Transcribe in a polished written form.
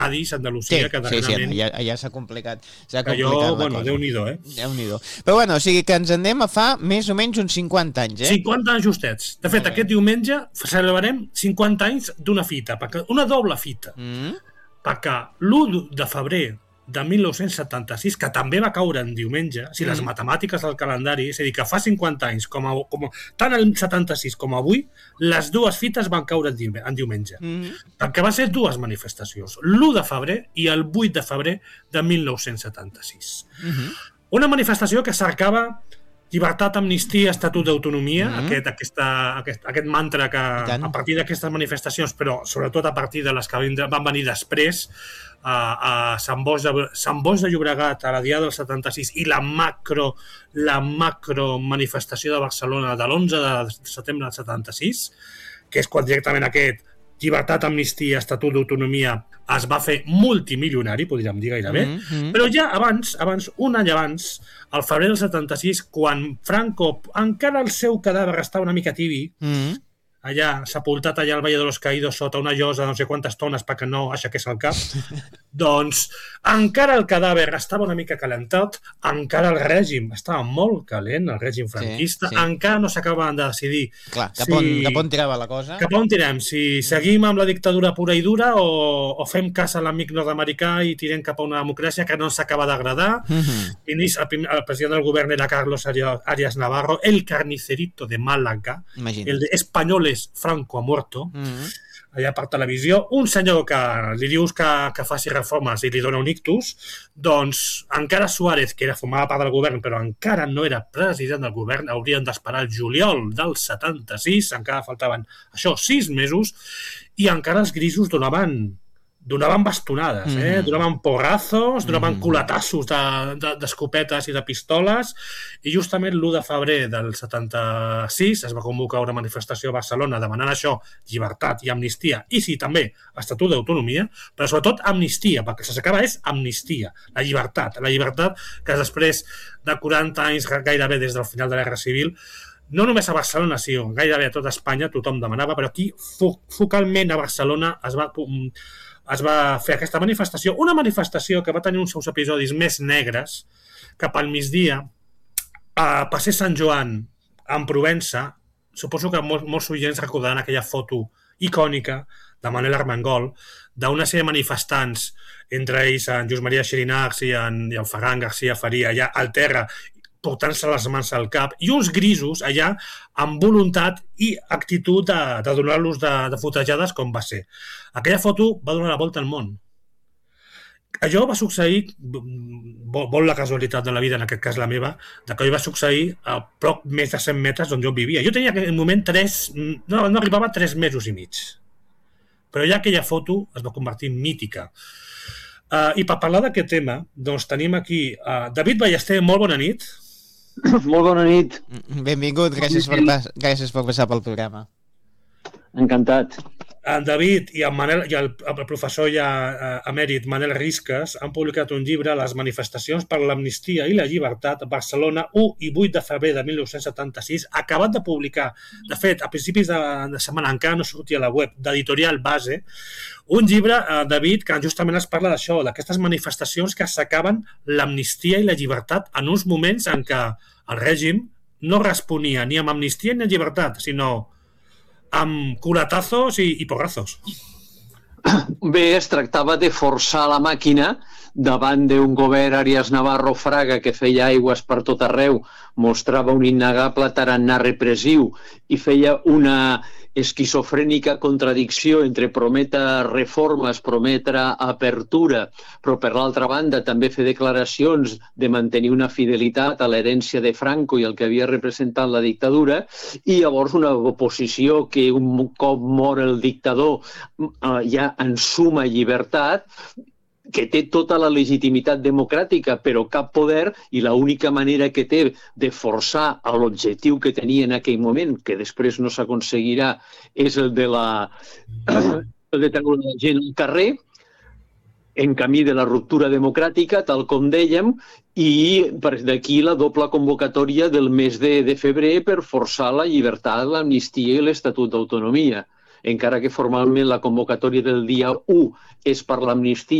Cádiz, Andalusia, que darrerament... Sí, allà s'ha complicat la cosa. Déu-n'hi-do, Déu-n'hi-do. Però bueno, o sigui que ens anem a fa més o menys uns 50 anys, 50 anys justets. De fet, aquest diumenge celebrarem 50 anys d'una fita, una doble fita. Perquè l'1 de febrer de 1976, que també va caure en diumenge, si les matemàtiques del calendari, és a dir, que fa 50 anys, tant el 76 com avui, les dues fites van caure en diumenge. Perquè van ser dues manifestacions, l'1 de febrer i el 8 de febrer de 1976. Una manifestació que cercava llibertat, amnistia, estatut d'autonomia, aquest mantra que a partir d'aquestes manifestacions, però sobretot a partir de les que van venir després, a Sant Boi de Llobregat a la Diada del 76 i la macro manifestació de Barcelona de l'11 de setembre del 76, que és quan directament aquest llibertat, amnistia, estatut d'autonomia es va fer multimilionari, podríem dir gairebé, però ja abans, un any abans, al febrer del 76, quan Franco, encara el seu cadàver estava una mica tibi, allà, sepultat allà al Valle de los Caídos sota una llosa de no sé quantes tones perquè no aixequés el cap, doncs encara el cadàver estava una mica calentat, encara el règim estava molt calent, el règim franquista, encara no s'acabaven de decidir cap on tirava la cosa. Cap on tirem, si seguim amb la dictadura pura i dura o fem cas a l'amic nord-americà i tirem cap a una democràcia que no ens acaba d'agradar. El president del govern era Carlos Arias Navarro, el carnicerito de Málaga, el de Españoles Franco ha muerto, allà per televisió, un senyor que li dius que faci reformes i li dona un ictus, doncs encara Suárez, que formava part del govern, però encara no era president del govern, haurien d'esperar el juliol del 76, encara faltaven 6 mesos, i encara els grisos donaven bastonades, donaven porrazos, donaven culatassos d'escopetes i de pistoles, i justament l'1 de febrer del 76 es va convocar una manifestació a Barcelona demanant això, llibertat i amnistia, i sí, també, estatut d'autonomia, però sobretot amnistia, perquè el que s'acaba és amnistia, la llibertat que després de 40 anys gairebé des del final de la Guerra Civil, no només a Barcelona, sinó gairebé a tota Espanya, tothom demanava, però aquí, focalment a Barcelona, es va fer aquesta manifestació, una manifestació que va tenir uns seus episodis més negres, cap al migdia, a Passeig Sant Joan, en Provença. Suposo que molts oients recordaran aquella foto icònica de Manel Armengol, d'una sèrie de manifestants, entre ells en Lluís Maria Xirinacs i el Ferran García Faria, allà al terra, portant-se les mans al cap, i uns grisos allà amb voluntat i actitud de donar-los de fotejades com va ser. Aquella foto va donar la volta al món. Allò va succeir, vol la casualitat de la vida, en aquest cas la meva, que allò va succeir a prop més de 100 metres d'on jo vivia. Jo tenia en aquell moment no arribava a 3 mesos i mig. Però ja aquella foto es va convertir en mítica. I per parlar d'aquest tema, doncs tenim aquí David Ballester, molt bona nit. Molt bona nit. Benvingut, gràcies per passar pel programa. Encantat. En David i el professor emèrit Manel Risques han publicat un llibre, Les manifestacions per l'amnistia i la llibertat, Barcelona, 1 i 8 de febrer de 1976, acabat de publicar, de fet, a principis de setmana, encara no sortia a la web, d'Editorial Base, un llibre, David, que justament es parla d'això, d'aquestes manifestacions que s'acaben l'amnistia i la llibertat en uns moments en què el règim no responia ni amb amnistia ni amb llibertat, sinó amb culatazos i porrazos. Bé, es tractava de forçar la màquina davant d'un govern Arias Navarro Fraga que feia aigües per tot arreu, mostrava un innegable tarannà repressiu i feia una esquizofrènica contradicció entre prometre reformes, prometre apertura, però per l'altra banda també fer declaracions de mantenir una fidelitat a l'herència de Franco i el que havia representat la dictadura, i llavors una oposició que un cop mor el dictador ja en suma llibertat, que té tota la legitimitat democràtica però cap poder, i l'única manera que té de forçar a l'objectiu que tenia en aquell moment, que després no s'aconseguirà, és el de treure la gent al carrer en camí de la ruptura democràtica, tal com dèiem, i d'aquí la doble convocatòria del mes de febrer per forçar la llibertat, l'amnistia i l'Estatut d'Autonomia. encara que formalment la convocatòria del dia 1 és per l'amnistia